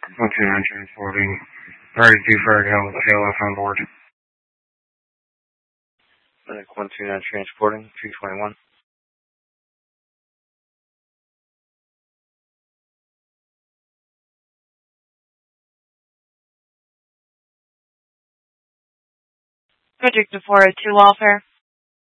129 transporting. Ready to Fergal with KLF on board. Medic 129 transporting, 221. Frederick to 402 Lawfare.